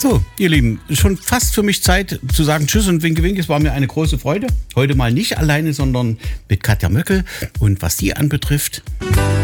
So, ihr Lieben, schon fast für mich Zeit zu sagen Tschüss und Winke Winke. Es war mir eine große Freude. Heute mal nicht alleine, sondern mit Katja Möckel. Und was die anbetrifft,